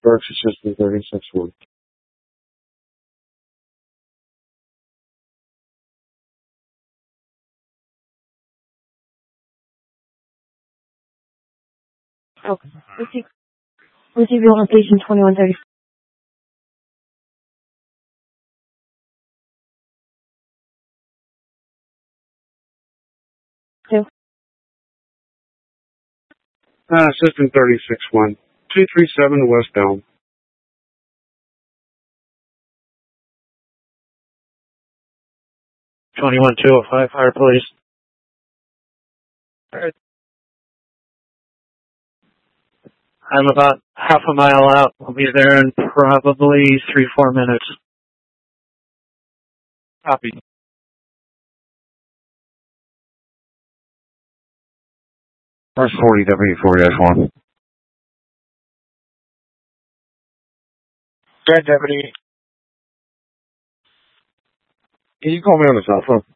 Berks Assistant 36-1. Okay. Receive your location 2130. Assistant 36-1. 237 West Elm. 21205, Fire Police. Alright. I'm about half a mile out. I'll be there in probably 3-4 minutes. Copy. First 40 W4-1. Deputy. Can you call me on the cell phone?